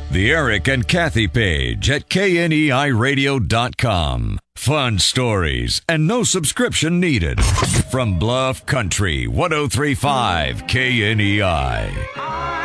The Eric and Kathy page at KNEIRadio.com. Fun stories and no subscription needed. From Bluff Country 103.5 KNEI.